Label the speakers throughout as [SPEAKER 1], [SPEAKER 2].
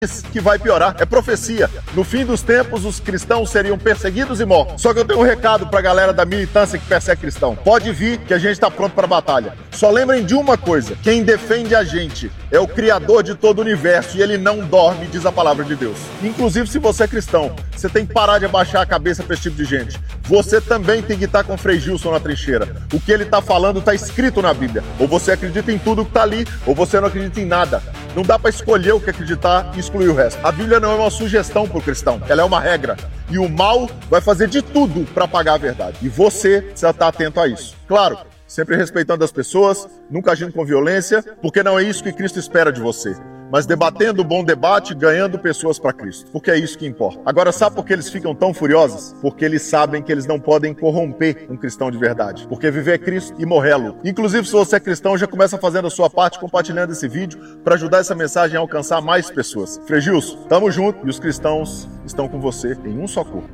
[SPEAKER 1] que vai piorar, é profecia. No fim dos tempos, os cristãos seriam perseguidos e mortos. Só que eu tenho um recado pra galera da militância que persegue cristão. Pode vir que a gente tá pronto pra batalha. Só lembrem de uma coisa, quem defende a gente é o Criador de todo o universo e ele não dorme, diz a palavra de Deus. Inclusive, se você é cristão, você tem que parar de abaixar a cabeça pra esse tipo de gente. Você também tem que estar com o Frei Gilson na trincheira. O que ele tá falando tá escrito na Bíblia. Ou você acredita em tudo que tá ali, ou você não acredita em nada. Não dá pra escolher o que acreditar e excluir o resto. A Bíblia não é uma sugestão pro cristão, ela é uma regra. E o mal vai fazer de tudo para apagar a verdade. E você precisa estar atento a isso. Claro, sempre respeitando as pessoas, nunca agindo com violência, porque não é isso que Cristo espera de você. Mas debatendo o bom debate, ganhando pessoas para Cristo. Porque é isso que importa. Agora, sabe por que eles ficam tão furiosos? Porque eles sabem que eles não podem corromper um cristão de verdade. Porque viver é Cristo e morrer é lucro. Inclusive, se você é cristão, já começa fazendo a sua parte, compartilhando esse vídeo, para ajudar essa mensagem a alcançar mais pessoas. Frei Gilson, tamo junto e os cristãos estão com você em um só corpo.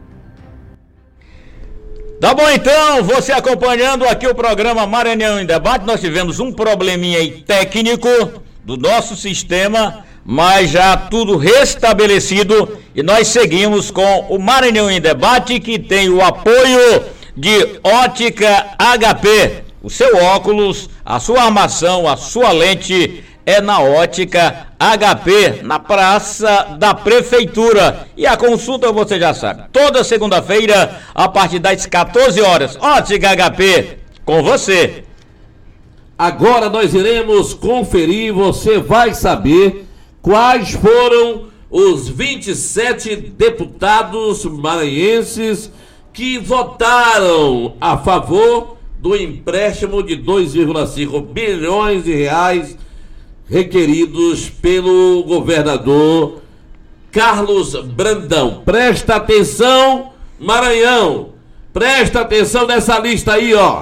[SPEAKER 2] Tá bom então, você acompanhando aqui o programa Maranhão em Debate, nós tivemos um probleminha aí técnico do nosso sistema, mas já tudo restabelecido e nós seguimos com o Maranhão em Debate, que tem o apoio de Ótica HP. O seu óculos, a sua armação, a sua lente é na Ótica HP, na Praça da Prefeitura. E a consulta você já sabe, toda segunda-feira a partir das 14 horas. Ótica HP, com você.
[SPEAKER 3] Agora nós iremos conferir, você vai saber quais foram os 27 deputados maranhenses que votaram a favor do empréstimo de 2,5 bilhões de reais requeridos pelo governador Carlos Brandão. Presta atenção, Maranhão, presta atenção nessa lista aí, ó.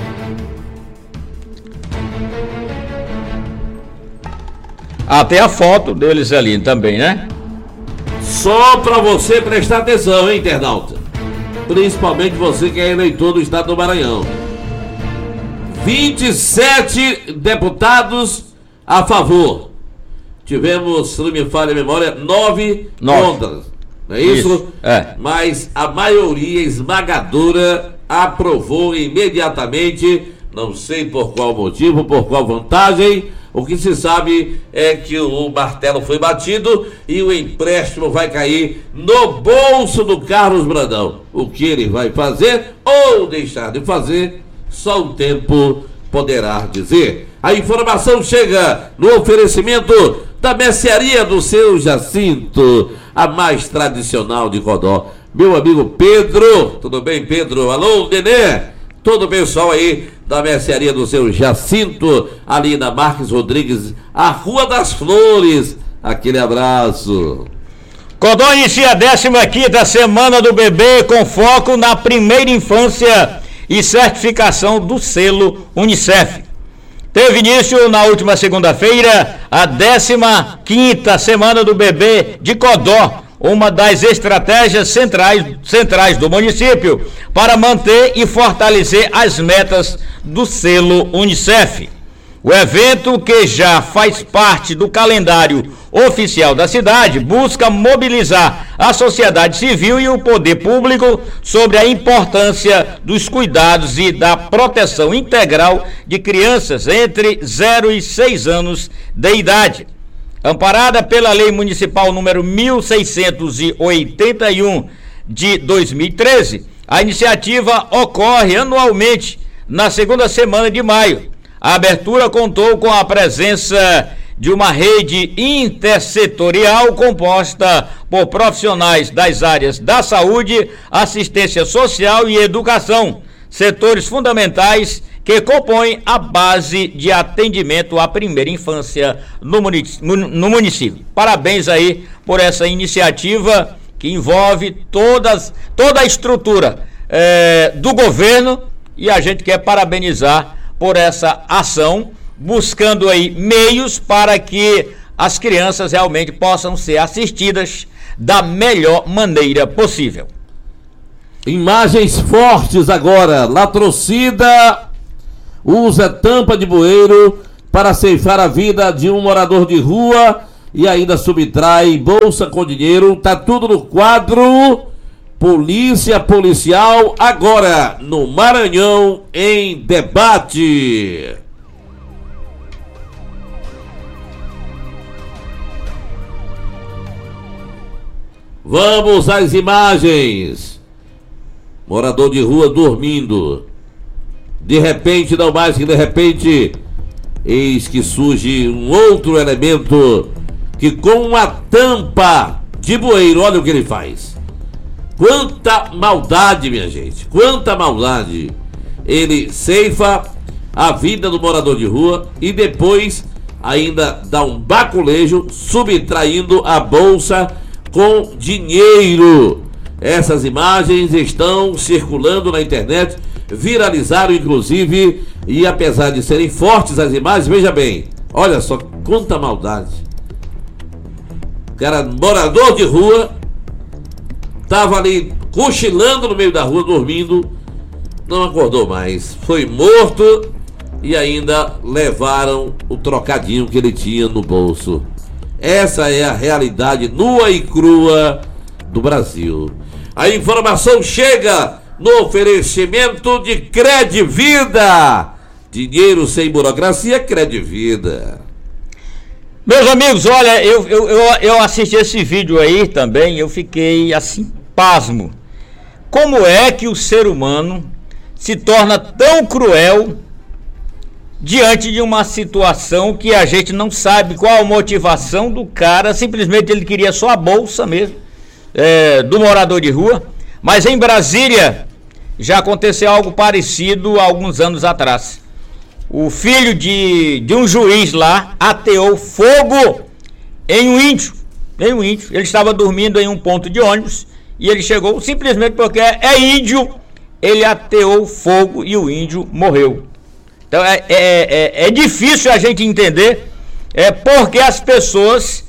[SPEAKER 2] Até a foto deles ali também, né?
[SPEAKER 3] Só pra você prestar atenção, hein, internauta? Principalmente você que é eleitor do estado do Maranhão. 27 deputados a favor. Tivemos, se não me falha a memória, 9 contras. Não é isso?
[SPEAKER 2] É.
[SPEAKER 3] Mas a maioria esmagadora aprovou imediatamente. Não sei por qual motivo, por qual vantagem. O que se sabe é que o martelo foi batido e o empréstimo vai cair no bolso do Carlos Brandão. O que ele vai fazer ou deixar de fazer, só o tempo poderá dizer. A informação chega no oferecimento da mercearia do seu Jacinto, a mais tradicional de Codó. Meu amigo Pedro, tudo bem, Pedro? Alô, Nenê? Todo o pessoal aí da mercearia do seu Jacinto, ali na Marques Rodrigues, a Rua das Flores. Aquele abraço.
[SPEAKER 2] Codó inicia a 15ª Semana do Bebê com foco na primeira infância e certificação do selo Unicef. Teve início na última segunda-feira a 15ª Semana do Bebê de Codó, uma das estratégias centrais do município para manter e fortalecer as metas do selo Unicef. O evento, que já faz parte do calendário oficial da cidade, busca mobilizar a sociedade civil e o poder público sobre a importância dos cuidados e da proteção integral de crianças entre 0 e 6 anos de idade. Amparada pela Lei Municipal número 1681 de 2013, a iniciativa ocorre anualmente na segunda semana de maio. A abertura contou com a presença de uma rede intersetorial composta por profissionais das áreas da saúde, assistência social e educação, setores fundamentais que compõem a base de atendimento à primeira infância no município. Parabéns aí por essa iniciativa que envolve toda a estrutura do governo, e a gente quer parabenizar por essa ação, buscando aí meios para que as crianças realmente possam ser assistidas da melhor maneira possível.
[SPEAKER 3] Imagens fortes agora. Latrocida usa tampa de bueiro para ceifar a vida de um morador de rua e ainda subtrai bolsa com dinheiro. Tá tudo no quadro Polícia Policial, agora no Maranhão em Debate. Vamos às imagens. Morador de rua dormindo. De repente, não mais que de repente, eis que surge um outro elemento que com uma tampa de bueiro, olha o que ele faz. Quanta maldade, minha gente, quanta maldade. Ele ceifa a vida do morador de rua e depois ainda dá um baculejo, subtraindo a bolsa com dinheiro. Essas imagens estão circulando na internet, viralizaram inclusive, e apesar de serem fortes as imagens, veja bem, olha só quanta maldade. O cara, morador de rua, estava ali cochilando no meio da rua, dormindo, não acordou mais, foi morto e ainda levaram o trocadinho que ele tinha no bolso. Essa é a realidade nua e crua do Brasil. A informação chega no oferecimento de Credvida. Dinheiro sem burocracia, Credvida.
[SPEAKER 2] Meus amigos, olha, eu assisti esse vídeo aí também, eu fiquei assim, pasmo. Como é que o ser humano se torna tão cruel diante de uma situação que a gente não sabe qual a motivação do cara? Simplesmente ele queria só a bolsa mesmo, do morador de rua. Mas em Brasília já aconteceu algo parecido há alguns anos atrás. O filho de um juiz lá ateou fogo em um índio. Ele estava dormindo em um ponto de ônibus e ele chegou simplesmente porque é índio. Ele ateou fogo e o índio morreu. Então é difícil a gente entender porque as pessoas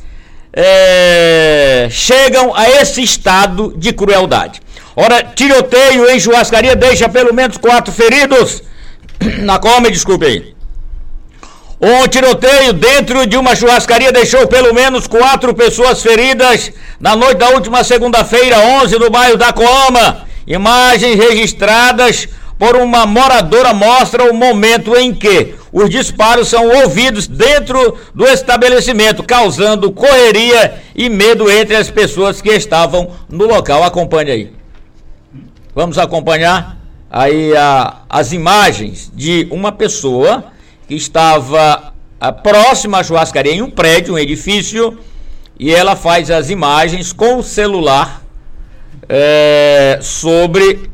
[SPEAKER 2] chegam a esse estado de crueldade. Ora, tiroteio em churrascaria deixa pelo menos 4 feridos. Na Coama, desculpe aí. Um tiroteio dentro de uma churrascaria deixou pelo menos 4 pessoas feridas na noite da última segunda-feira, 11, no bairro da Coama. Imagens registradas por uma moradora mostram o momento em que os disparos são ouvidos dentro do estabelecimento, causando correria e medo entre as pessoas que estavam no local. Acompanhe aí. Vamos acompanhar aí as imagens de uma pessoa que estava próxima à churrascaria, em um prédio, um edifício, e ela faz as imagens com o celular sobre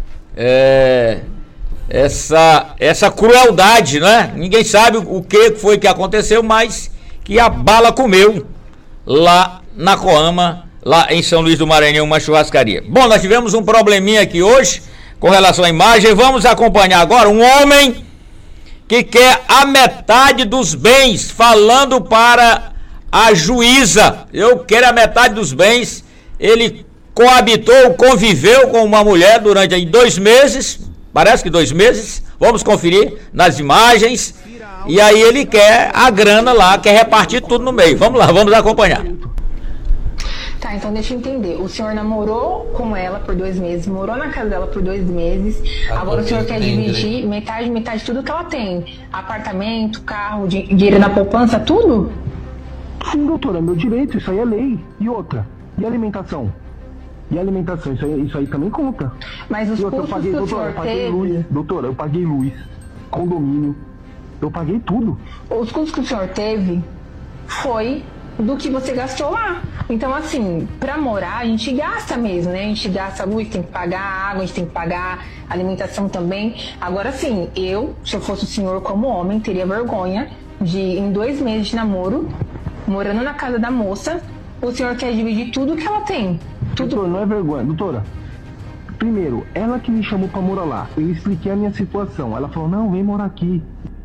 [SPEAKER 2] essa crueldade, né? Ninguém sabe o que foi que aconteceu, mas que a bala comeu lá na Coama, lá em São Luís do Maranhão, uma churrascaria. Bom, nós tivemos um probleminha aqui hoje com relação à imagem. Vamos acompanhar agora um homem que quer a metade dos bens, falando para a juíza: eu quero a metade dos bens. Ele conviveu com uma mulher durante aí 2 meses, parece que 2 meses, vamos conferir nas imagens, e aí ele quer a grana lá, quer repartir tudo no meio. Vamos lá, vamos acompanhar.
[SPEAKER 4] Tá, então deixa eu entender. O senhor namorou com ela por 2 meses, morou na casa dela por 2 meses. Agora o senhor quer dividir metade tudo que ela tem. Apartamento, carro, dinheiro na poupança, tudo?
[SPEAKER 5] Sim, doutora, é meu direito, isso aí é lei. E outra, e alimentação? E alimentação, isso aí também conta.
[SPEAKER 4] Mas os custos que o senhor teve...
[SPEAKER 5] luz, doutora, eu paguei luz, condomínio, eu paguei tudo.
[SPEAKER 4] Os custos que o senhor teve foi do que você gastou lá. Então, assim, pra morar, a gente gasta mesmo, né? A gente gasta luz, tem que pagar água, a gente tem que pagar alimentação também. Agora, sim, se eu fosse o senhor como homem, teria vergonha de, em 2 meses de namoro, morando na casa da moça, o senhor quer dividir tudo que ela tem. Tudo.
[SPEAKER 5] Doutora, não é vergonha. Doutora, primeiro, ela que me chamou pra morar lá. Eu expliquei a minha situação. Ela falou, não, vem morar aqui.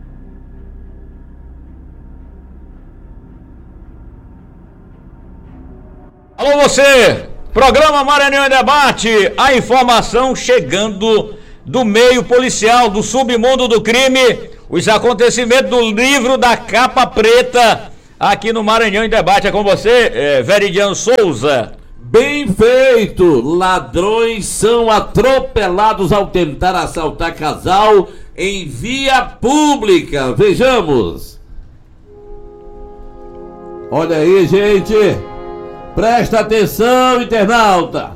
[SPEAKER 2] Alô você, programa Maranhão em Debate, a informação chegando do meio policial, do submundo do crime, os acontecimentos do livro da capa preta aqui no Maranhão em Debate. É com você, Veridiano Souza.
[SPEAKER 3] Bem feito! Ladrões são atropelados ao tentar assaltar casal em via pública. Vejamos. Olha aí, gente. Presta atenção, internauta.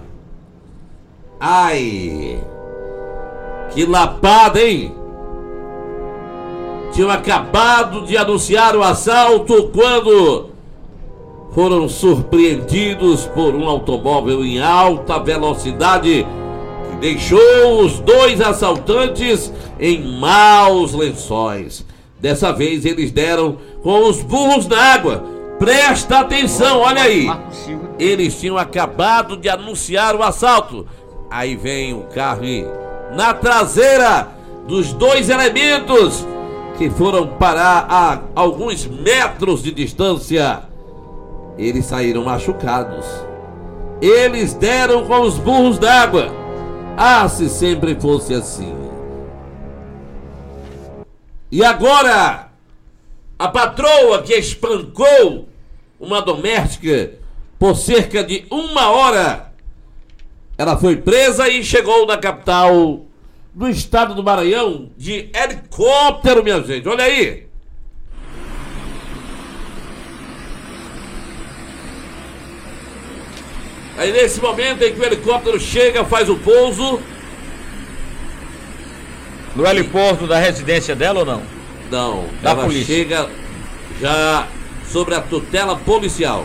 [SPEAKER 3] Ai, que lapada, hein? Tinham acabado de anunciar o assalto quando foram surpreendidos por um automóvel em alta velocidade que deixou os dois assaltantes em maus lençóis. Dessa vez eles deram com os burros na água. Presta atenção, olha aí. Eles tinham acabado de anunciar o assalto. Aí vem o carro e na traseira dos dois elementos que foram parar a alguns metros de distância, eles saíram machucados. Eles deram com os burros d'água. Ah, se sempre fosse assim. E agora, a patroa que espancou uma doméstica por cerca de 1 hora, ela foi presa e chegou na capital do estado do Maranhão de helicóptero, minha gente. Olha aí. Aí nesse momento em que o helicóptero chega, faz o pouso.
[SPEAKER 2] No heliporto da residência dela ou não?
[SPEAKER 3] Não,
[SPEAKER 2] Da
[SPEAKER 3] ela
[SPEAKER 2] polícia.
[SPEAKER 3] chega já sobre a tutela policial.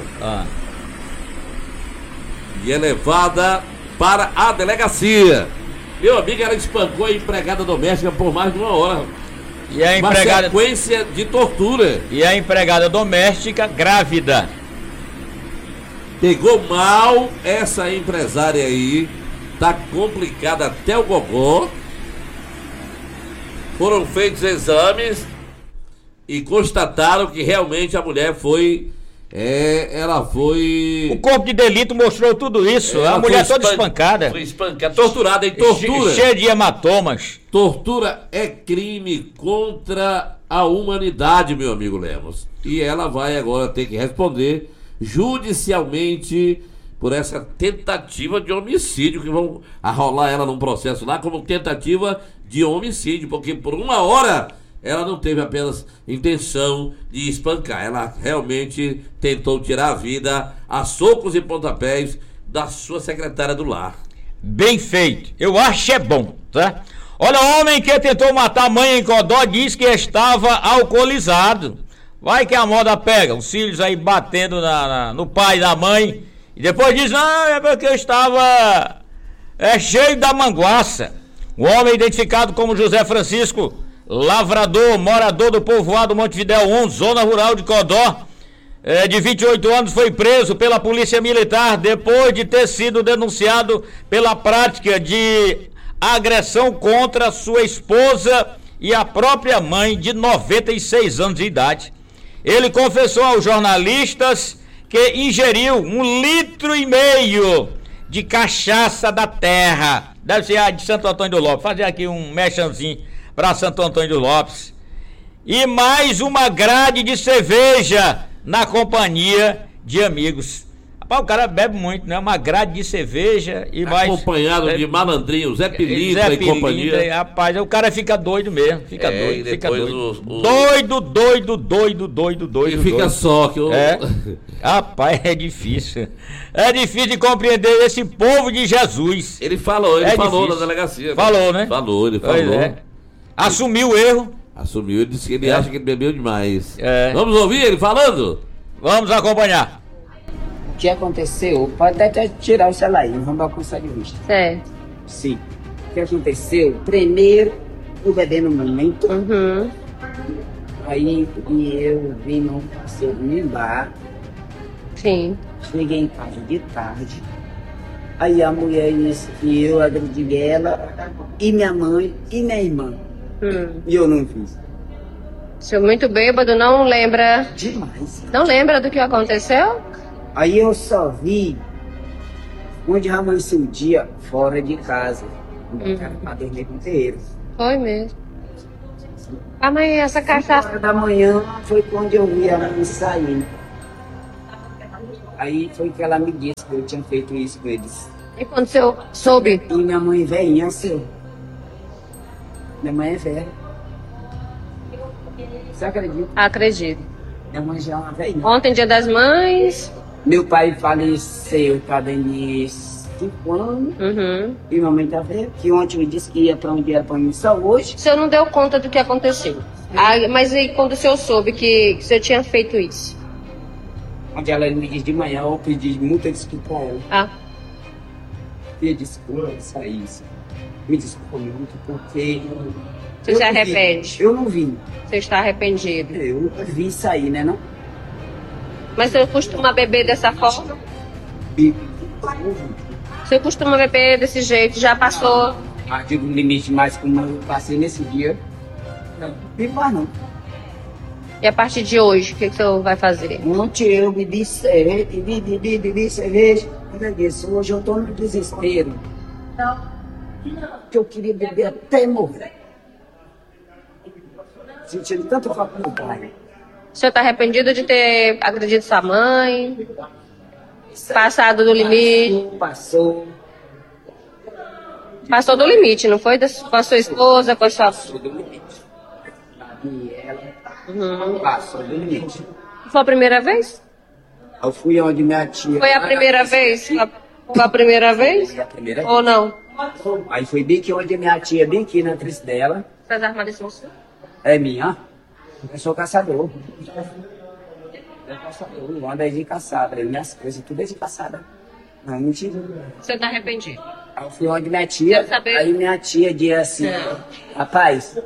[SPEAKER 3] E é levada para a delegacia. Meu amigo, ela espancou a empregada doméstica por mais de 1 hora.
[SPEAKER 2] E a empregada...
[SPEAKER 3] Uma sequência de tortura.
[SPEAKER 2] E a empregada doméstica grávida.
[SPEAKER 3] Pegou mal essa empresária aí. Tá complicada até o gogó. Foram feitos exames e constataram que realmente a mulher foi... ela foi...
[SPEAKER 2] O corpo de delito mostrou tudo isso. A mulher toda espancada.
[SPEAKER 3] Foi espancada, torturada em tortura.
[SPEAKER 2] Cheia de hematomas.
[SPEAKER 3] Tortura é crime contra a humanidade, meu amigo Lemos. E ela vai agora ter que responder judicialmente por essa tentativa de homicídio, que vão arrolar ela num processo lá como tentativa de homicídio, porque por 1 hora ela não teve apenas intenção de espancar, ela realmente tentou tirar a vida a socos e pontapés da sua secretária do lar.
[SPEAKER 2] Bem feito. Eu acho é bom, tá? Olha, o homem que tentou matar a mãe em Codó diz que estava alcoolizado. Vai que a moda pega, os filhos aí batendo no pai e na mãe. E depois diz, não, é porque eu estava cheio da manguaça. O homem identificado como José Francisco Lavrador, morador do povoado Montevidéu 1, zona rural de Codó, de 28 anos, foi preso pela polícia militar depois de ter sido denunciado pela prática de agressão contra sua esposa e a própria mãe de 96 anos de idade. Ele confessou aos jornalistas que ingeriu 1,5 litro de cachaça da terra, deve ser a de Santo Antônio do Lopes, fazer aqui um merchanzinho para Santo Antônio do Lopes, e mais uma grade de cerveja na companhia de amigos. Rapaz, o cara bebe muito, né? Uma grade de cerveja e mais...
[SPEAKER 3] Acompanhado de malandrinho, Zé Pilintra e companhia.
[SPEAKER 2] Rapaz, o cara fica doido mesmo, fica doido, fica doido. Doido.
[SPEAKER 3] E fica só que eu...
[SPEAKER 2] Rapaz, é difícil de compreender esse povo de Jesus.
[SPEAKER 3] Ele falou
[SPEAKER 2] difícil.
[SPEAKER 3] na delegacia.
[SPEAKER 2] Falou, né?
[SPEAKER 3] Ele falou.
[SPEAKER 2] Assumiu o erro.
[SPEAKER 3] Assumiu, ele disse que ele acha que ele bebeu demais. Vamos ouvir ele falando?
[SPEAKER 2] Vamos acompanhar.
[SPEAKER 6] O que aconteceu? Pode até tirar o celular aí, vamos alcançar de vista.
[SPEAKER 7] Certo.
[SPEAKER 6] Sim. O que aconteceu? Primeiro, o bebê no momento. Aí eu vim no segundo bar.
[SPEAKER 7] Sim.
[SPEAKER 6] Cheguei em casa de tarde. Aí a mulher disse que eu agredi ela, e minha mãe, e minha irmã. E eu não fiz.
[SPEAKER 7] O senhor muito bêbado, não lembra?
[SPEAKER 6] Demais.
[SPEAKER 7] Não lembra do que aconteceu?
[SPEAKER 6] Aí eu só vi onde amanheceu o dia fora de casa. Pra dormir com o terreiro.
[SPEAKER 7] Foi mesmo. Ah, mas essa cachaça...
[SPEAKER 6] 5 horas da manhã foi quando eu vi ela me saindo. Aí foi que ela me disse que eu tinha feito isso com eles.
[SPEAKER 7] E quando você soube?
[SPEAKER 6] E minha mãe velhinha, seu. Minha mãe é velha. Você acredita?
[SPEAKER 7] Acredito.
[SPEAKER 6] Minha mãe já é uma velhinha.
[SPEAKER 7] Ontem, Dia das Mães.
[SPEAKER 6] Meu pai faleceu, tá dentro de 5 anos.
[SPEAKER 7] Uhum.
[SPEAKER 6] E minha mãe tá velha. Que ontem me disse que ia pra onde era pra mim só hoje.
[SPEAKER 7] O senhor não deu conta do que aconteceu. Ah, mas aí quando o senhor soube que o senhor tinha feito isso?
[SPEAKER 6] Onde ela me disse de manhã, eu pedi muita desculpa a ela.
[SPEAKER 7] Ah,
[SPEAKER 6] Pedi desculpa, isso. Me desculpa muito, porque...
[SPEAKER 7] você
[SPEAKER 6] eu
[SPEAKER 7] se
[SPEAKER 6] não vi.
[SPEAKER 7] arrepende?
[SPEAKER 6] Eu não vi.
[SPEAKER 7] Você está arrependido.
[SPEAKER 6] Eu nunca vi isso aí, né, não?
[SPEAKER 7] Mas o senhor costuma beber dessa forma?
[SPEAKER 6] E...
[SPEAKER 7] O senhor costuma beber desse jeito? Já passou?
[SPEAKER 6] A partir do limite mais como eu passei nesse dia, não bebo mais não.
[SPEAKER 7] E a partir de hoje, o que o senhor vai fazer?
[SPEAKER 6] Ontem eu bebi cerveja, bebi cerveja. Como eu disse, hoje eu tô no desespero. Que eu queria beber até morrer. Sentindo tanta falta do pai.
[SPEAKER 7] O senhor está arrependido de ter agredido sua mãe? Passado do limite?
[SPEAKER 6] Passou.
[SPEAKER 7] Passou do limite, não foi? Com a sua esposa, com a sua...
[SPEAKER 6] Passou do limite. E ela passou do limite.
[SPEAKER 7] Foi a primeira vez?
[SPEAKER 6] Eu fui onde minha tia...
[SPEAKER 7] Foi a primeira vez? Foi a primeira vez?
[SPEAKER 6] Foi a primeira vez.
[SPEAKER 7] Ou não?
[SPEAKER 6] Aí foi bem que onde minha tia, bem aqui na atriz dela.
[SPEAKER 7] Essas armas são suas?
[SPEAKER 6] É minha. Eu sou caçador. Eu caçador, eu ando aí de caçada. Minhas coisas, tudo é de caçada. Não, mentira.
[SPEAKER 7] Você está arrependido?
[SPEAKER 6] Aí eu fui onde minha tia,
[SPEAKER 7] Quero saber.
[SPEAKER 6] aí minha tia disse assim, rapaz,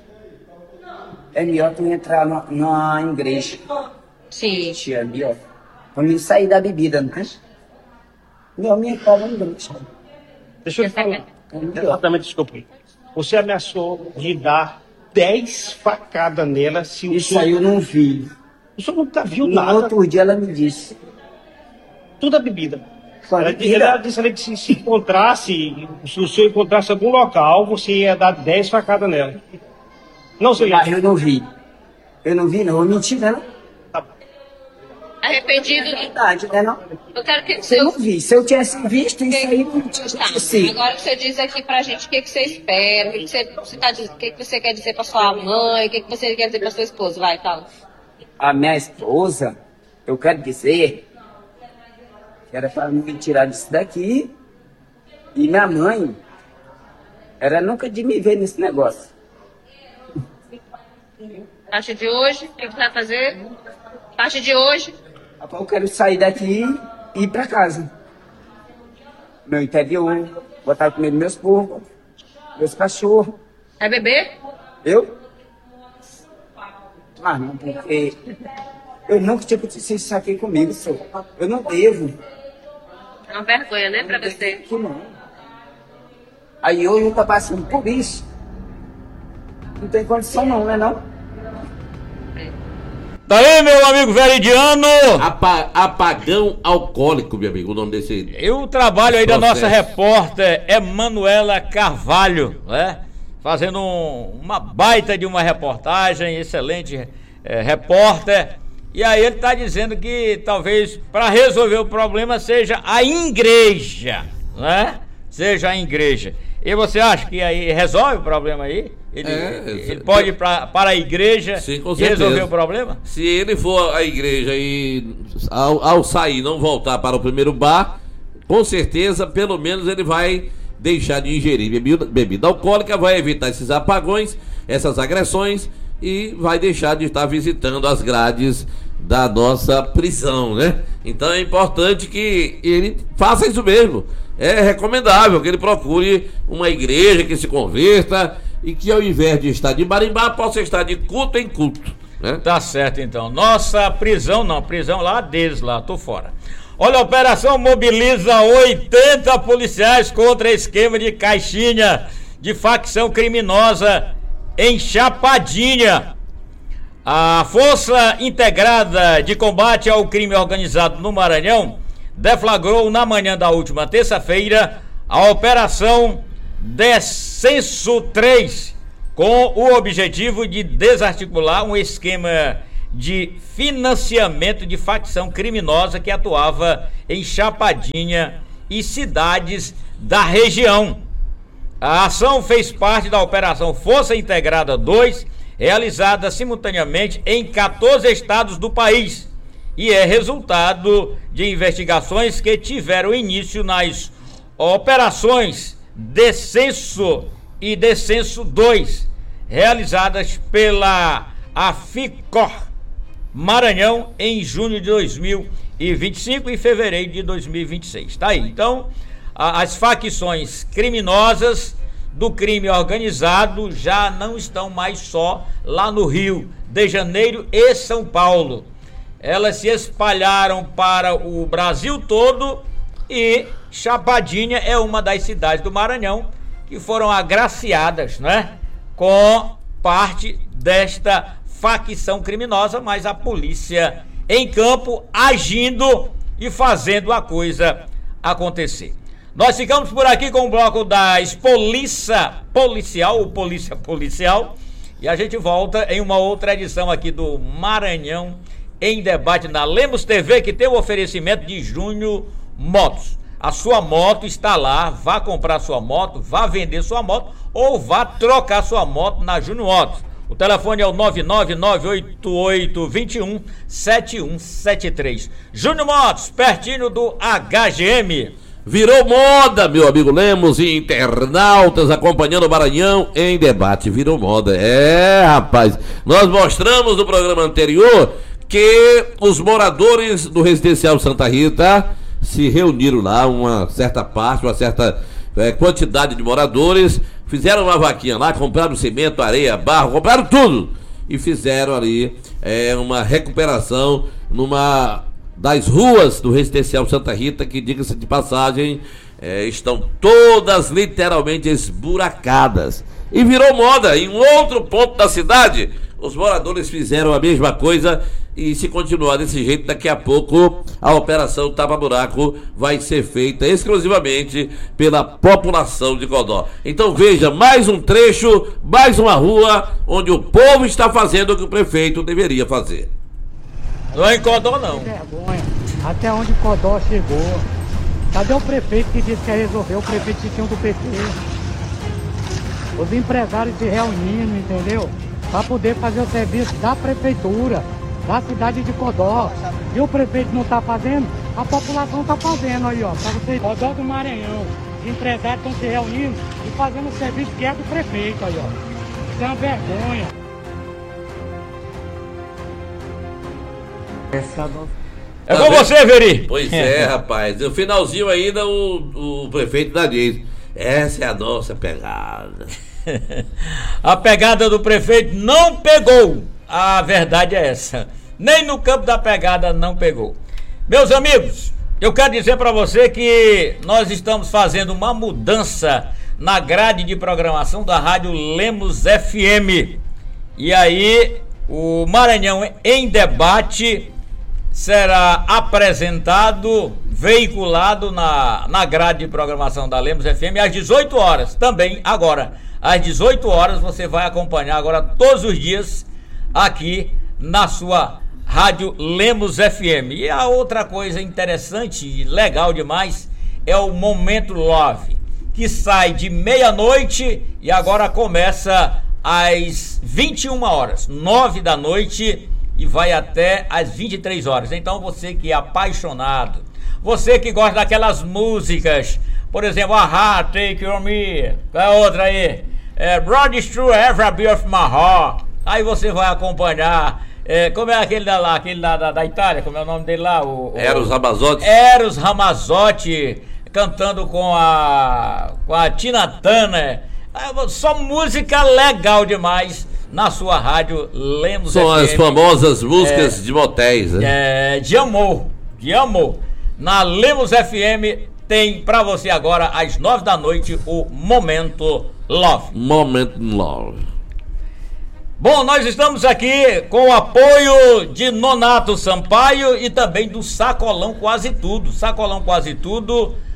[SPEAKER 6] é melhor tu entrar numa igreja.
[SPEAKER 7] Sim.
[SPEAKER 6] Tia, é melhor. Pra mim sair da bebida, não é? Meu, minha cobra não deixa.
[SPEAKER 8] Deixa eu te falar.
[SPEAKER 6] É melhor.
[SPEAKER 8] Exatamente, desculpa. Você ameaçou de dar 10 facadas nela se o
[SPEAKER 6] Isso
[SPEAKER 8] senhor...
[SPEAKER 6] aí eu não vi.
[SPEAKER 8] O senhor nunca viu
[SPEAKER 6] No
[SPEAKER 8] nada.
[SPEAKER 6] outro dia ela me disse.
[SPEAKER 8] Tudo a bebida.
[SPEAKER 6] Só
[SPEAKER 8] Ela
[SPEAKER 6] bebida.
[SPEAKER 8] disse ali que se encontrasse, se o senhor encontrasse algum local, você ia dar 10 facadas nela. Não, senhor.
[SPEAKER 6] Mas eu não vi. Eu não vi, não. Eu menti, né? Não?
[SPEAKER 7] Arrependido?
[SPEAKER 6] É verdade, né? Não?
[SPEAKER 7] Eu quero que
[SPEAKER 6] Eu não vi. Se eu tivesse visto, isso aí não tinha
[SPEAKER 7] Tá,
[SPEAKER 6] acontecido.
[SPEAKER 7] agora você diz aqui pra gente o que você espera, o que você quer dizer pra sua mãe, o que você quer dizer pra sua esposa. Vai, fala.
[SPEAKER 6] A minha esposa, eu quero dizer que era para me tirar disso daqui. E minha mãe, era nunca de me ver nesse negócio.
[SPEAKER 7] A partir de hoje, o que você vai fazer? A partir de hoje,
[SPEAKER 6] Rapaz, eu quero sair daqui e ir pra casa. Meu interior, botar comida meus porcos, meus cachorros.
[SPEAKER 7] vai beber?
[SPEAKER 6] Eu? Ah, não, porque eu nunca tinha acontecido isso aqui comigo, senhor. Eu não devo.
[SPEAKER 7] É uma vergonha, né, pra você?
[SPEAKER 6] Que não. Aí hoje eu tô passando por isso. Não tem condição não, né não?
[SPEAKER 2] Tá aí, meu amigo Veridiano.
[SPEAKER 3] Apagão alcoólico, meu amigo, o nome desse...
[SPEAKER 2] E o trabalho aí da
[SPEAKER 3] Processo.
[SPEAKER 2] nossa repórter Emanuela Carvalho, né? Fazendo uma baita de uma reportagem, excelente repórter. E aí ele tá dizendo que talvez para resolver o problema seja a igreja, né? Seja a igreja. E você acha que aí resolve o problema aí? Ele pode ir para a igreja
[SPEAKER 3] Sim, com
[SPEAKER 2] e
[SPEAKER 3] certeza.
[SPEAKER 2] resolver o problema?
[SPEAKER 3] Se ele for à igreja e ao sair não voltar para o primeiro bar, com certeza, pelo menos ele vai deixar de ingerir bebida alcoólica, vai evitar esses apagões, essas agressões e vai deixar de estar visitando as grades da nossa prisão, né? Então é importante que ele faça isso mesmo. É recomendável que ele procure uma igreja que se converta e que ao invés de estar de barimbá, possa estar de culto em culto, né?
[SPEAKER 2] Tá certo então. Nossa prisão não, prisão lá deles lá, tô fora. Olha, a operação mobiliza 80 policiais contra esquema de caixinha de facção criminosa em Chapadinha. A Força Integrada de Combate ao Crime Organizado no Maranhão deflagrou na manhã da última terça-feira a Operação Descenso 3, com o objetivo de desarticular um esquema de financiamento de facção criminosa que atuava em Chapadinha e cidades da região. A ação fez parte da Operação Força Integrada 2, realizada simultaneamente em 14 estados do país, e é resultado de investigações que tiveram início nas operações Descenso e Descenso 2, realizadas pela AFICOR Maranhão em junho de 2025 e fevereiro de 2026. Tá aí. Então, as facções criminosas do crime organizado já não estão mais só lá no Rio de Janeiro e São Paulo. Elas se espalharam para o Brasil todo e Chapadinha é uma das cidades do Maranhão que foram agraciadas, né, com parte desta facção criminosa, mas a polícia em campo agindo e fazendo a coisa acontecer. Nós ficamos por aqui com o bloco das Polícia Policial, e a gente volta em uma outra edição aqui do Maranhão em Debate na Lemos TV, que tem o oferecimento de Júnior Motos. A sua moto está lá, vá comprar sua moto, vá vender sua moto ou vá trocar sua moto na Júnior Motos. O telefone é o 99988217173. Júnior Motos, pertinho do HGM.
[SPEAKER 3] Virou moda, meu amigo Lemos e internautas acompanhando o Maranhão em Debate. Virou moda. Rapaz, nós mostramos no programa anterior que os moradores do Residencial Santa Rita se reuniram lá, uma certa quantidade de moradores, fizeram uma vaquinha lá, compraram cimento, areia, barro, compraram tudo e fizeram ali uma recuperação numa das ruas do Residencial Santa Rita, que, diga-se de passagem, estão todas literalmente esburacadas. E virou moda. Em um outro ponto da cidade, os moradores fizeram a mesma coisa, e se continuar desse jeito, daqui a pouco a operação Tapa-Buraco vai ser feita exclusivamente pela população de Codó. Então veja, mais um trecho, mais uma rua onde o povo está fazendo o que o prefeito deveria fazer.
[SPEAKER 2] Não é em Codó, não.
[SPEAKER 9] Que vergonha. Até onde Codó chegou. Cadê o prefeito que disse que ia resolver? O prefeito que tinha do PT. Os empresários se reunindo, entendeu? Para poder fazer o serviço da prefeitura, da cidade de Codó. E o prefeito não está fazendo, a população está fazendo aí, ó. Para vocês, Codó do Maranhão. Os empresários estão se reunindo e fazendo o serviço que é do prefeito aí, ó. Isso é uma vergonha.
[SPEAKER 2] É com você, Veri.
[SPEAKER 3] Pois é, rapaz. No finalzinho ainda o prefeito da diz: essa é a nossa pegada.
[SPEAKER 2] A pegada do prefeito não pegou. A verdade é essa. Nem no campo da pegada não pegou. Meus amigos, eu quero dizer para você que nós estamos fazendo uma mudança na grade de programação da Rádio Lemos FM. E aí, o Maranhão em Debate será apresentado, veiculado na grade de programação da Lemos FM às 18 horas, também agora. Às 18 horas você vai acompanhar agora todos os dias aqui na sua Rádio Lemos FM. E a outra coisa interessante e legal demais é o Momento Love, que sai de meia-noite e agora começa às 21 horas, 9 da noite, e vai até às 23 horas. Então você que é apaixonado, você que gosta daquelas músicas, por exemplo, Take On Me, qual é a outra aí? Broad True Every Beat of My Heart. Aí você vai acompanhar, como é aquele da Itália, como é o nome dele lá?
[SPEAKER 3] Eros Ramazzotti.
[SPEAKER 2] Eros Ramazzotti, cantando com a Tina Turner. Só música legal demais na sua rádio Lemos
[SPEAKER 3] São
[SPEAKER 2] FM.
[SPEAKER 3] As famosas músicas de motéis, né?
[SPEAKER 2] De amor. Na Lemos FM tem pra você agora às 9 da noite o Momento Love.
[SPEAKER 3] Momento Love.
[SPEAKER 2] Bom, nós estamos aqui com o apoio de Nonato Sampaio e também do Sacolão Quase Tudo. Sacolão Quase Tudo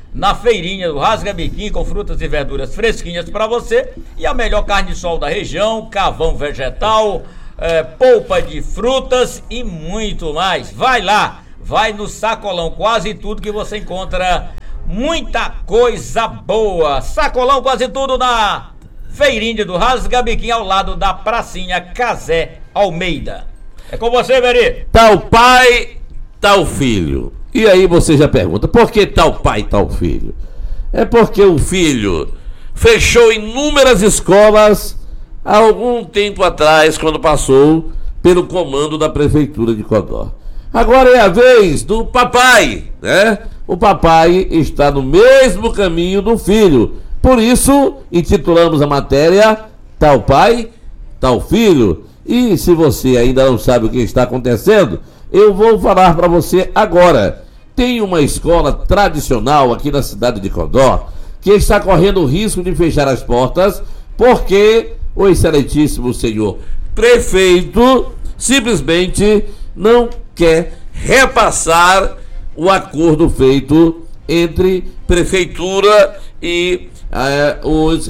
[SPEAKER 2] na feirinha do Rasga Biquim, com frutas e verduras fresquinhas para você, e a melhor carne de sol da região, carvão vegetal, polpa de frutas e muito mais. Vai lá, vai no Sacolão, quase tudo que você encontra, muita coisa boa. Sacolão, quase tudo na feirinha do Rasga Biquim, ao lado da pracinha Casé Almeida. É com você, Veri.
[SPEAKER 3] Tal pai, tal filho. E aí você já pergunta, por que tal pai, tal filho? É porque o filho fechou inúmeras escolas há algum tempo atrás, quando passou pelo comando da Prefeitura de Codó. Agora é a vez do papai, né? O papai está no mesmo caminho do filho. Por isso, intitulamos a matéria Tal Pai, Tal Filho. E se você ainda não sabe o que está acontecendo, eu vou falar para você agora. Tem uma escola tradicional aqui na cidade de Codó que está correndo o risco de fechar as portas porque o excelentíssimo senhor prefeito simplesmente não quer repassar o acordo feito entre prefeitura e os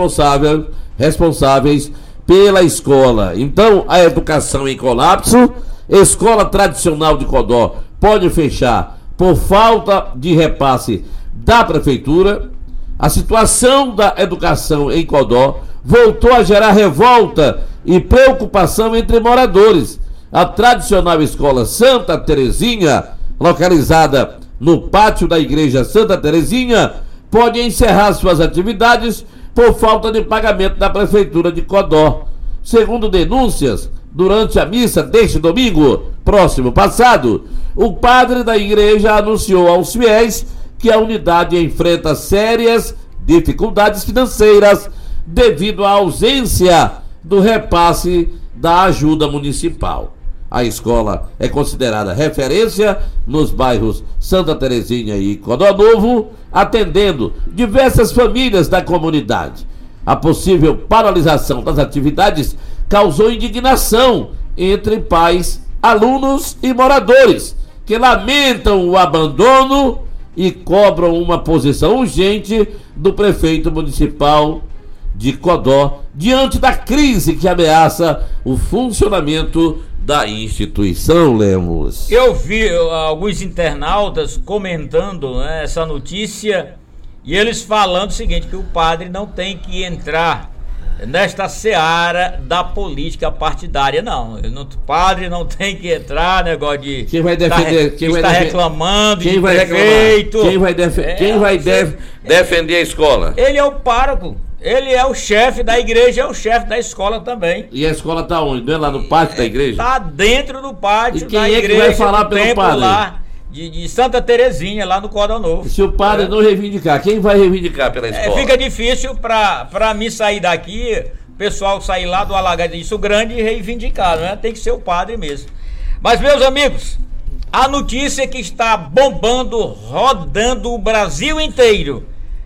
[SPEAKER 3] responsáveis pela escola. Então, a educação em colapso, escola tradicional de Codó pode fechar por falta de repasse da prefeitura. A situação da educação em Codó voltou a gerar revolta e preocupação entre moradores. A tradicional escola Santa Terezinha, localizada no pátio da igreja Santa Terezinha, pode encerrar suas atividades por falta de pagamento da prefeitura de Codó. Segundo denúncias, durante a missa deste domingo, próximo passado, o padre da igreja anunciou aos fiéis que a unidade enfrenta sérias dificuldades financeiras devido à ausência do repasse da ajuda municipal. A escola é considerada referência nos bairros Santa Terezinha e Codó Novo, atendendo diversas famílias da comunidade. A possível paralisação das atividades causou indignação entre pais, alunos e moradores, que lamentam o abandono e cobram uma posição urgente do prefeito municipal de Codó diante da crise que ameaça o funcionamento da instituição, Lemos.
[SPEAKER 2] Eu vi alguns internautas comentando, né, essa notícia, e eles falando o seguinte, que o padre não tem que entrar nesta seara da política partidária, não. O padre não tem que entrar, negócio de
[SPEAKER 3] quem vai defender,
[SPEAKER 2] reclamando
[SPEAKER 3] quem
[SPEAKER 2] de
[SPEAKER 3] vai
[SPEAKER 2] prefeito.
[SPEAKER 3] Quem vai defender a escola?
[SPEAKER 2] Ele é o pároco. Ele é o chefe da igreja, é o chefe da escola também.
[SPEAKER 3] E a escola tá onde? Não é lá no pátio da igreja?
[SPEAKER 2] Tá dentro do pátio
[SPEAKER 3] da igreja.
[SPEAKER 2] E quem é
[SPEAKER 3] que vai falar pelo padre?
[SPEAKER 2] Lá de Santa Terezinha, lá no Codó Novo.
[SPEAKER 3] Se o padre não reivindicar, quem vai reivindicar pela escola?
[SPEAKER 2] Fica difícil pra mim sair daqui, o pessoal sair lá do Alagadiço Grande e reivindicar, né? Tem que ser o padre mesmo. Mas, meus amigos, a notícia que está bombando, rodando o Brasil inteiro,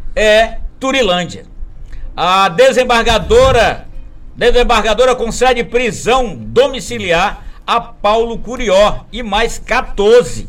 [SPEAKER 2] é Turilândia. A desembargadora concede prisão domiciliar a Paulo Curió e mais 14.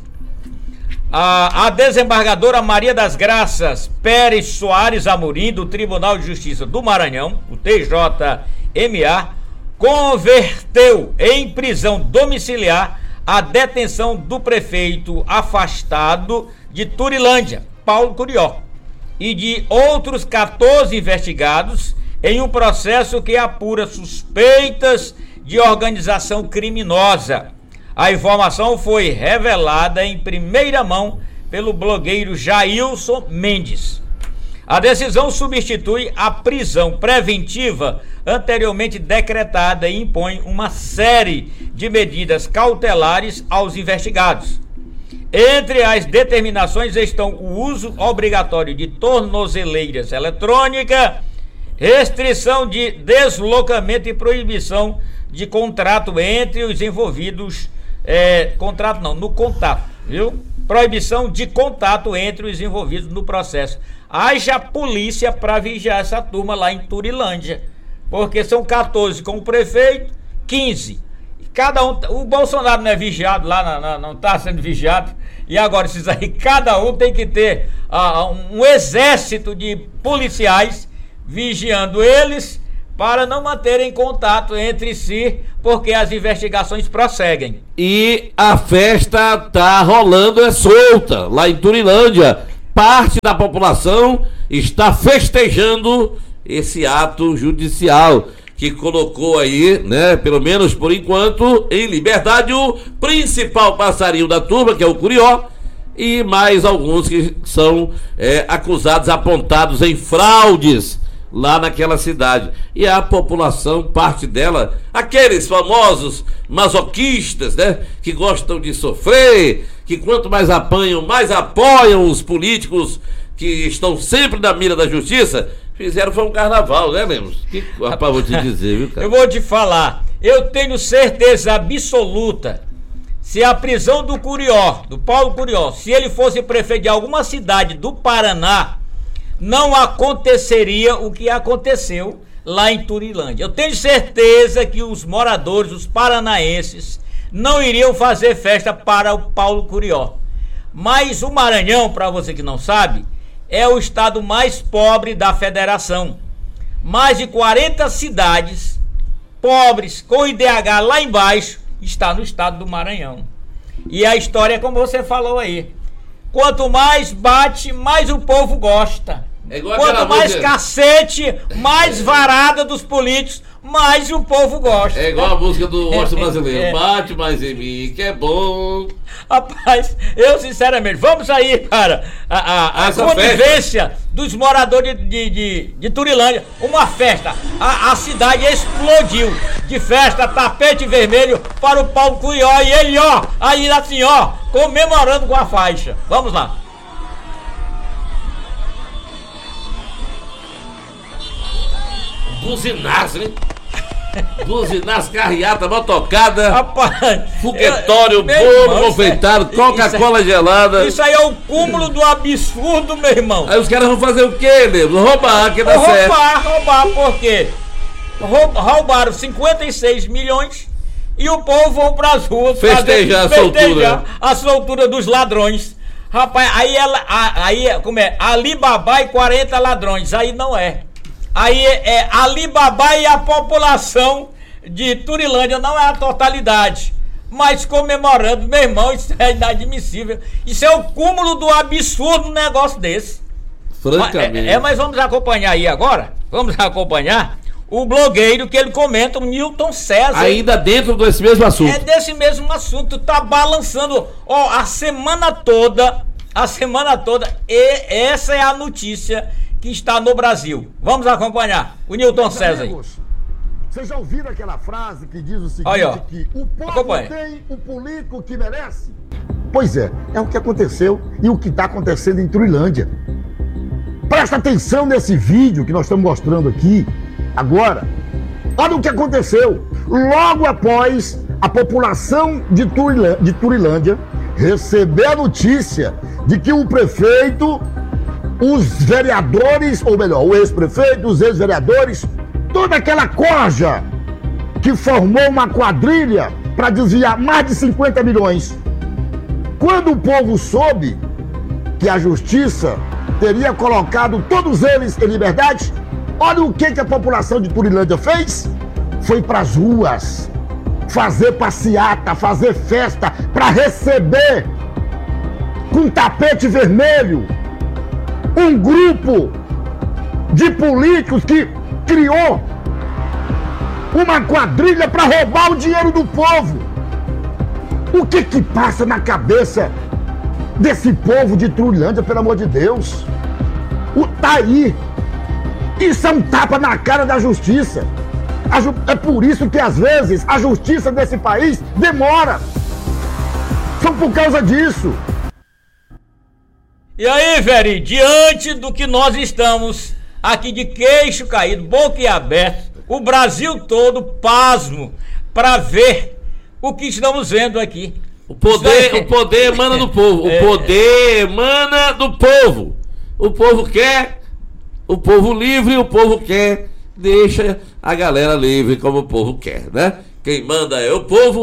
[SPEAKER 2] A desembargadora Maria das Graças Pérez Soares Amorim, do Tribunal de Justiça do Maranhão, o TJMA, converteu em prisão domiciliar a detenção do prefeito afastado de Turilândia, Paulo Curió, e de outros 14 investigados em um processo que apura suspeitas de organização criminosa. A informação foi revelada em primeira mão pelo blogueiro Jailson Mendes. A decisão substitui a prisão preventiva anteriormente decretada e impõe uma série de medidas cautelares aos investigados. Entre as determinações estão o uso obrigatório de tornozeleiras eletrônicas, restrição de deslocamento e proibição de contrato entre os envolvidos, no contato, viu? Proibição de contato entre os envolvidos no processo. Haja polícia para vigiar essa turma lá em Turilândia, porque são 14 com o prefeito, 15. Cada um, o Bolsonaro não é vigiado lá, não está sendo vigiado, E agora, esses aí, cada um tem que ter um exército de policiais vigiando eles para não manterem contato entre si, porque as investigações prosseguem.
[SPEAKER 3] E a festa tá rolando, é solta, lá em Turilândia. Parte da população está festejando esse ato judicial que colocou aí, né, pelo menos por enquanto, em liberdade o principal passarinho da turma, que é o Curió, e mais alguns que são acusados, apontados em fraudes lá naquela cidade. E a população, parte dela, aqueles famosos masoquistas, né, que gostam de sofrer, que quanto mais apanham, mais apoiam os políticos que estão sempre na mira da justiça. Fizeram foi um carnaval, né, Lemos? Que rapaz, vou te dizer, viu, cara?
[SPEAKER 2] Eu vou te falar, eu tenho certeza absoluta, se a prisão do Curió, do Paulo Curió, se ele fosse prefeito de alguma cidade do Paraná, não aconteceria o que aconteceu lá em Turilândia. Eu tenho certeza que os moradores, os paranaenses, não iriam fazer festa para o Paulo Curió. Mas o Maranhão, para você que não sabe, é o estado mais pobre da federação. Mais de 40 cidades pobres com IDH lá embaixo está no estado do Maranhão. E a história é como você falou aí. Quanto mais bate, mais o povo gosta. Quanto mais cacete, mais varada dos políticos, mais o povo gosta.
[SPEAKER 3] É igual a música do Rosto Brasileiro. Bate mais em mim, que é bom.
[SPEAKER 2] Rapaz, eu sinceramente, vamos aí para a convivência festa dos moradores de Turilândia. Uma festa, a cidade explodiu de festa, tapete vermelho para o Paulo Curió. E ele, ó, aí assim, ó, comemorando com a faixa. Vamos lá.
[SPEAKER 3] Buzinaço, hein? Buzinaço, carreata, motocada,
[SPEAKER 2] rapaz,
[SPEAKER 3] foguetório, bolo confeitado, Coca-Cola gelada.
[SPEAKER 2] Isso aí é o cúmulo do absurdo, meu irmão.
[SPEAKER 3] Aí os caras vão fazer o quê, Lemos? Roubar, que dá certo.
[SPEAKER 2] Roubar, por quê? Roubaram 56 milhões e o povo vão pras ruas
[SPEAKER 3] festejar
[SPEAKER 2] a soltura dos ladrões. Rapaz, aí como é? Alibaba e 40 ladrões, aí não é. Aí é Alibaba e a população de Turilândia, não é a totalidade. Mas comemorando, meu irmão, isso é inadmissível. Isso é o cúmulo do absurdo um negócio desse.
[SPEAKER 3] Francamente.
[SPEAKER 2] Mas vamos acompanhar aí agora. Vamos acompanhar o blogueiro que ele comenta, o Newton César.
[SPEAKER 3] Ainda dentro desse mesmo assunto.
[SPEAKER 2] É desse mesmo assunto, tá balançando, ó, a semana toda, e essa é a notícia que está no Brasil. Vamos acompanhar o Newton César aí.
[SPEAKER 1] Vocês já ouviram aquela frase que diz o seguinte,
[SPEAKER 2] aí,
[SPEAKER 1] que o povo tem o político que merece? Pois é o que aconteceu e o que está acontecendo em Turilândia. Presta atenção nesse vídeo que nós estamos mostrando aqui agora. Olha o que aconteceu. Logo após a população de Turilândia receber a notícia de que o prefeito, os vereadores, ou melhor, o ex-prefeito, os ex-vereadores, toda aquela corja que formou uma quadrilha para desviar mais de 50 milhões. Quando o povo soube que a justiça teria colocado todos eles em liberdade, olha o que a população de Turilândia fez. Foi para as ruas fazer passeata, fazer festa, para receber com tapete vermelho um grupo de políticos que criou uma quadrilha para roubar o dinheiro do povo. O que passa na cabeça desse povo de Turilândia, pelo amor de Deus? Tá aí. Isso é um tapa na cara da justiça. É por isso que às vezes a justiça desse país demora. São por causa disso.
[SPEAKER 2] E aí, Veri, diante do que nós estamos aqui de queixo caído, boca aberta, o Brasil todo pasmo para ver o que estamos vendo aqui.
[SPEAKER 3] O poder emana do povo. O poder emana do povo. O povo quer o povo livre, o povo quer, deixa a galera livre como o povo quer, né? Quem manda é o povo,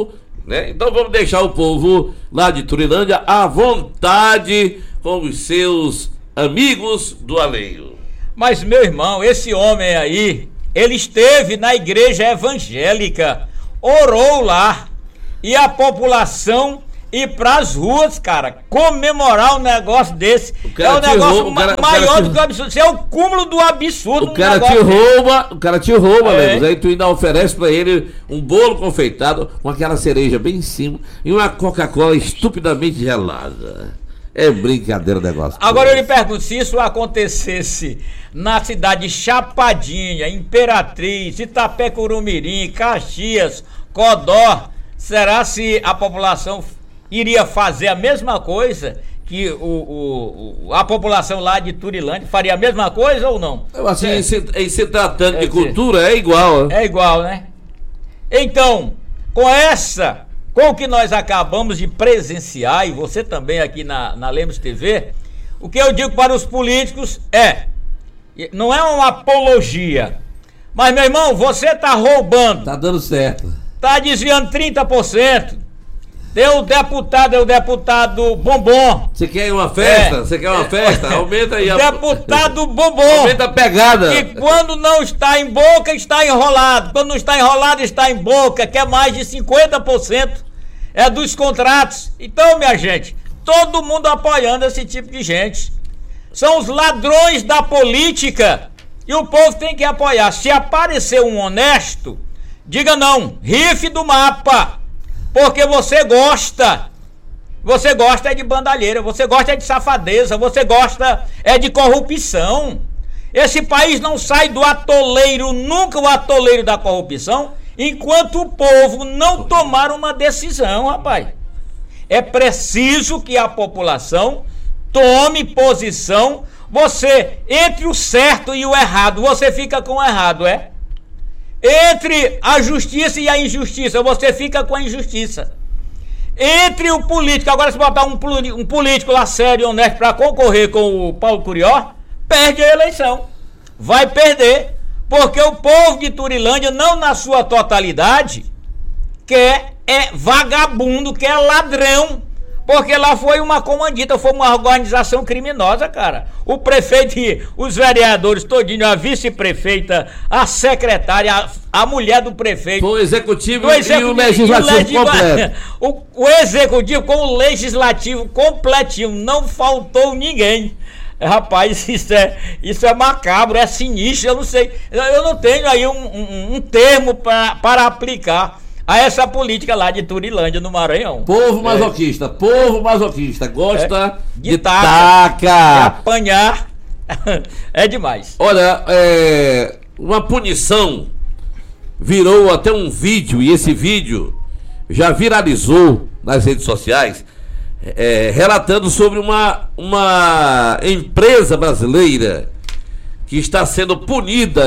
[SPEAKER 3] né? Então vamos deixar o povo lá de Turilândia à vontade com os seus amigos do alheio.
[SPEAKER 2] Mas, meu irmão, esse homem aí, ele esteve na igreja evangélica, orou lá, e a população ir pras ruas, cara, comemorar um negócio desse. É um negócio maior do que o absurdo. Isso é o cúmulo do absurdo.
[SPEAKER 3] O cara te rouba, Lemos. Aí tu ainda oferece pra ele um bolo confeitado com aquela cereja bem em cima e uma Coca-Cola estupidamente gelada. É brincadeira o negócio.
[SPEAKER 2] Agora eu lhe pergunto, se isso acontecesse na cidade de Chapadinha, Imperatriz, Itapé-Curumirim, Caxias, Codó, será se a população iria fazer a mesma coisa que a população lá de Turilândia faria a mesma coisa ou não?
[SPEAKER 3] Assim, em se tratando de cultura, é igual.
[SPEAKER 2] É igual, né? Então, com o que nós acabamos de presenciar, e você também aqui na Lemos TV, o que eu digo para os políticos não é uma apologia, mas, meu irmão, você tá roubando.
[SPEAKER 3] Tá dando certo.
[SPEAKER 2] Tá desviando 30%. O deputado Bombom.
[SPEAKER 3] Você quer uma festa? Você quer uma festa? Aumenta aí.
[SPEAKER 2] Deputado Bombom.
[SPEAKER 3] Aumenta a pegada.
[SPEAKER 2] E quando não está em boca, está enrolado. Quando não está enrolado, está em boca, que é mais de 50% dos contratos. Então, minha gente, todo mundo apoiando esse tipo de gente. São os ladrões da política. E o povo tem que apoiar. Se aparecer um honesto, diga não, rife do mapa, porque você gosta de bandalheira, você gosta de safadeza, você gosta de corrupção. Esse país não sai do atoleiro, nunca o atoleiro da corrupção, enquanto o povo não tomar uma decisão, rapaz. É preciso que a população tome posição. Você, entre o certo e o errado, você fica com o errado, Entre a justiça e a injustiça, você fica com a injustiça. Entre o político, agora se botar um político lá sério e honesto para concorrer com o Paulo Curió, perde a eleição. Vai perder, porque o povo de Turilândia, não na sua totalidade, quer vagabundo, quer ladrão. Porque lá foi uma comandita, foi uma organização criminosa, cara. O prefeito e os vereadores todinho, a vice-prefeita, a secretária, a mulher do prefeito.
[SPEAKER 3] O executivo e o legislativo completo.
[SPEAKER 2] O executivo com o legislativo completinho, não faltou ninguém. Rapaz, isso é macabro, é sinistro, eu não sei. Eu não tenho aí um termo para aplicar a essa política lá de Turilândia, no Maranhão.
[SPEAKER 3] Povo masoquista, gosta de
[SPEAKER 2] taca, de apanhar, é demais.
[SPEAKER 3] Olha, uma punição virou até um vídeo, e esse vídeo já viralizou nas redes sociais, relatando sobre uma empresa brasileira que está sendo punida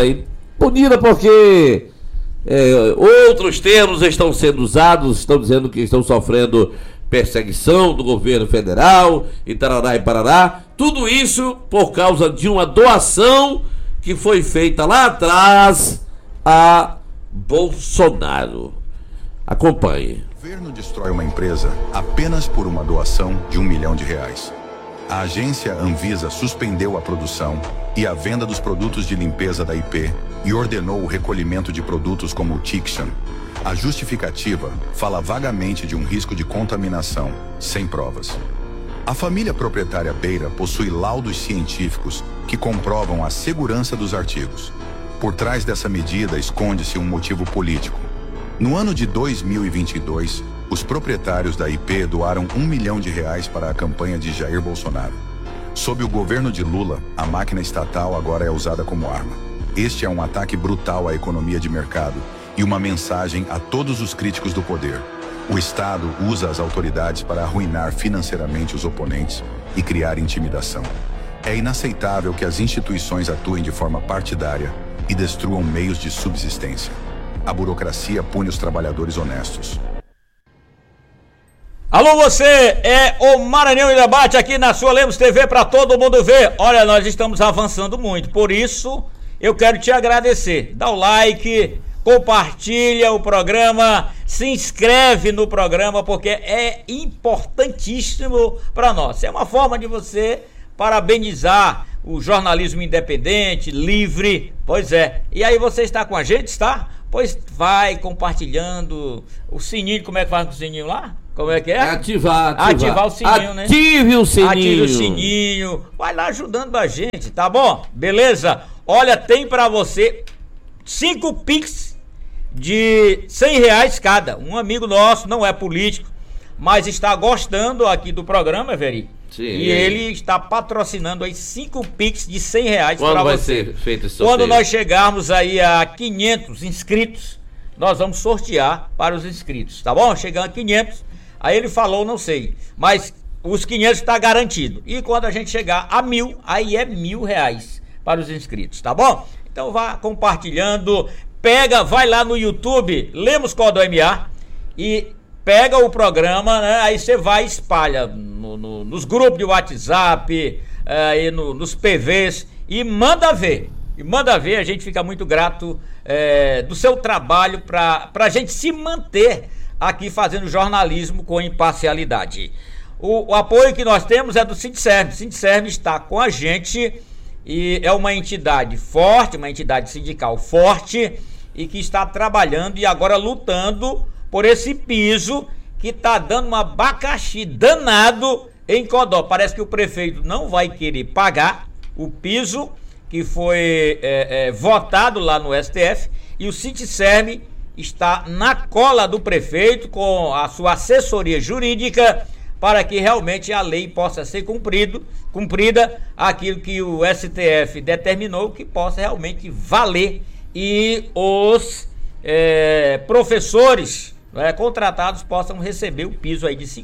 [SPEAKER 3] porque outros termos estão sendo usados, estão dizendo que estão sofrendo perseguição do governo federal e tarará e parará. Tudo isso por causa de uma doação que foi feita lá atrás a Bolsonaro. Acompanhe.
[SPEAKER 10] O governo destrói uma empresa apenas por uma doação de R$1 milhão. A agência Anvisa suspendeu a produção e a venda dos produtos de limpeza da IP e ordenou o recolhimento de produtos como o Tixan. A justificativa fala vagamente de um risco de contaminação, sem provas. A família proprietária Beira possui laudos científicos que comprovam a segurança dos artigos. Por trás dessa medida esconde-se um motivo político. No ano de 2022, os proprietários da IP doaram R$1 milhão para a campanha de Jair Bolsonaro. Sob o governo de Lula, a máquina estatal agora é usada como arma. Este é um ataque brutal à economia de mercado e uma mensagem a todos os críticos do poder. O Estado usa as autoridades para arruinar financeiramente os oponentes e criar intimidação. É inaceitável que as instituições atuem de forma partidária e destruam meios de subsistência. A burocracia pune os trabalhadores honestos.
[SPEAKER 2] Alô, você, é o Maranhão em Debate aqui na sua Lemos TV para todo mundo ver. Olha, nós estamos avançando muito, por isso eu quero te agradecer. Dá o like, compartilha o programa, se inscreve no programa, porque é importantíssimo para nós. É uma forma de você parabenizar o jornalismo independente, livre. Pois é. E aí você está com a gente, está? Pois vai compartilhando o sininho. Como é que faz com o sininho lá? Como é que é?
[SPEAKER 3] Ativar
[SPEAKER 2] o sininho, né?
[SPEAKER 3] Ative o sininho.
[SPEAKER 2] Ative o sininho. Vai lá ajudando a gente, tá bom? Beleza? Olha, tem pra você 5 Pix de R$100 cada. Um amigo nosso, não é político, mas está gostando aqui do programa, Veri.
[SPEAKER 3] Sim.
[SPEAKER 2] E ele está patrocinando aí 5 Pix de R$100 para você.
[SPEAKER 3] Quando vai ser feito esse sorteio?
[SPEAKER 2] Quando nós chegarmos aí a 500 inscritos, nós vamos sortear para os inscritos, tá bom? Chegando a 500, aí ele falou, não sei, mas os 500 está garantido. E quando a gente chegar a 1.000, aí é R$1.000 para os inscritos, tá bom? Então vá compartilhando, vai lá no YouTube, Lemos Código MA, e pega o programa, né? Aí você vai e espalha nos grupos de WhatsApp, nos PVs, e manda ver. A gente fica muito grato do seu trabalho pra gente se manter aqui fazendo jornalismo com imparcialidade. O apoio que nós temos é do Sindserv. O Sindserv está com a gente e é uma entidade forte, uma entidade sindical forte e que está trabalhando e agora lutando por esse piso que está dando um abacaxi danado em Codó. Parece que o prefeito não vai querer pagar o piso que foi votado lá no STF, e o Sindserv está na cola do prefeito com a sua assessoria jurídica para que realmente a lei possa ser cumprida, aquilo que o STF determinou que possa realmente valer e os professores contratados possam receber o piso aí de R$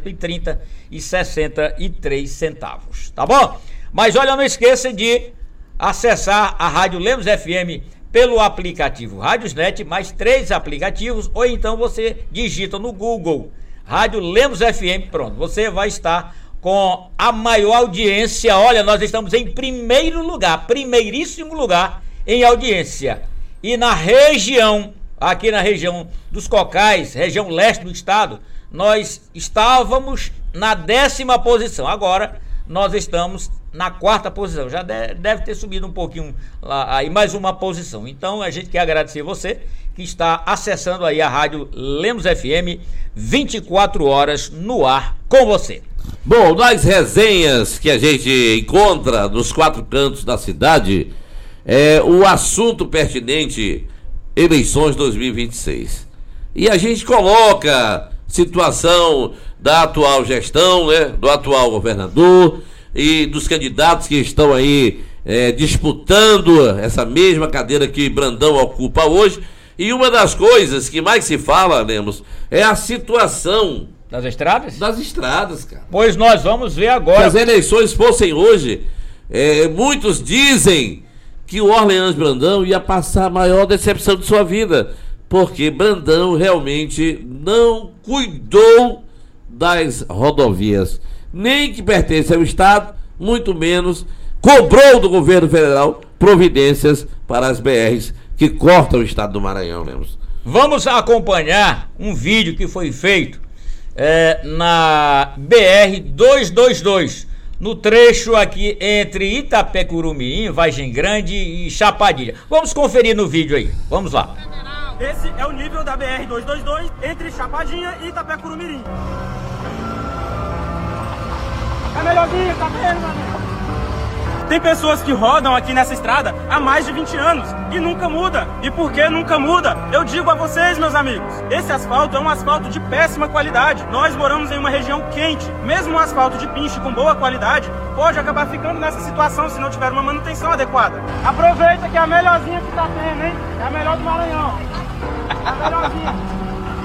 [SPEAKER 2] 5.130,63, tá bom? Mas olha, não esqueça de acessar a Rádio Lemos FM pelo aplicativo Rádiosnet, mais 3 aplicativos, ou então você digita no Google Rádio Lemos FM, pronto, você vai estar com a maior audiência. Olha, nós estamos em primeiríssimo lugar em audiência. E na região, aqui na região dos Cocais, região leste do estado, nós estávamos na 10ª posição. Agora nós estamos na 4ª posição. Já deve ter subido um pouquinho aí, mais uma posição. Então a gente quer agradecer você que está acessando aí a Rádio Lemos FM, 24 horas no ar com você.
[SPEAKER 3] Bom, nas resenhas que a gente encontra nos 4 cantos da cidade, o assunto pertinente, eleições 2026. E a gente coloca situação da atual gestão, né, do atual governador e dos candidatos que estão aí disputando essa mesma cadeira que Brandão ocupa hoje. E uma das coisas que mais se fala, Lemos, é a situação
[SPEAKER 2] das estradas?
[SPEAKER 3] Das estradas, cara.
[SPEAKER 2] Pois nós vamos ver agora.
[SPEAKER 3] Se as eleições fossem hoje, muitos dizem que o Orleans Brandão ia passar a maior decepção de sua vida, porque Brandão realmente não cuidou das rodovias, nem que pertence ao Estado, muito menos cobrou do governo federal providências para as BRs que cortam o estado do Maranhão, Lemos.
[SPEAKER 2] Vamos acompanhar um vídeo que foi feito na BR-222, no trecho aqui entre Itapecurumim, Vargem Grande e Chapadilha. Vamos conferir no vídeo aí, vamos lá.
[SPEAKER 11] Esse é o nível da BR-222 entre Chapadinha e Itapecurumim. É melhorzinho, tá vendo, mano? Tem pessoas que rodam aqui nessa estrada há mais de 20 anos e nunca muda. E por que nunca muda? Eu digo a vocês, meus amigos, esse asfalto é um asfalto de péssima qualidade. Nós moramos em uma região quente. Mesmo um asfalto de pinche com boa qualidade pode acabar ficando nessa situação se não tiver uma manutenção adequada. Aproveita que é a melhorzinha que tá tendo, hein? É a melhor do Maranhão. É a melhorzinha.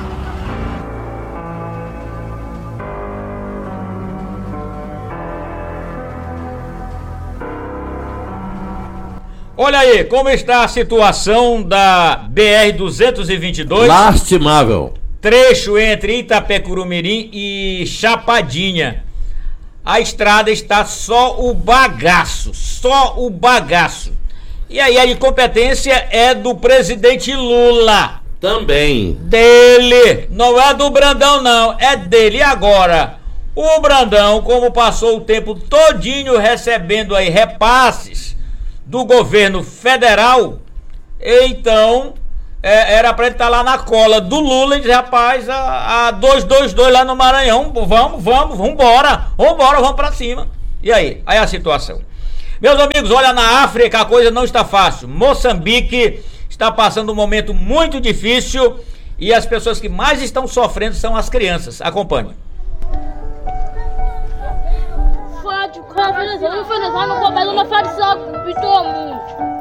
[SPEAKER 2] Olha aí, como está a situação da BR-222.
[SPEAKER 3] Lastimável.
[SPEAKER 2] Trecho entre Itapecurumirim e Chapadinha. A estrada está só o bagaço. E aí a incompetência é do presidente Lula.
[SPEAKER 3] Também.
[SPEAKER 2] Dele. Não é do Brandão, não. É dele. E agora? O Brandão, como passou o tempo todinho recebendo aí repasses do governo federal, então era pra ele estar lá na cola do Lula e dizer, rapaz, a 222 lá no Maranhão, vambora, vamos pra cima. E aí? Aí a situação. Meus amigos, olha, na África a coisa não está fácil. Moçambique está passando um momento muito difícil e as pessoas que mais estão sofrendo são as crianças. Acompanhe.
[SPEAKER 12] Infelizmente, não começou a fazer muito.